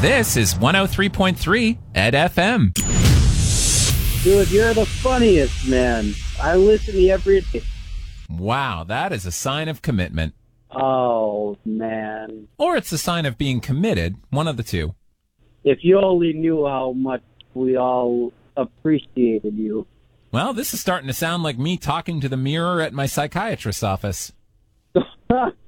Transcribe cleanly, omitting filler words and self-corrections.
This is 103.3 Ed FM. Dude, you're the funniest, man. I listen to you every day. Wow, that is a sign of commitment. Oh, man. Or it's a sign of being committed, one of the two. If you only knew how much we all appreciated you. Well, this is starting to sound like me talking to the mirror at my psychiatrist's office.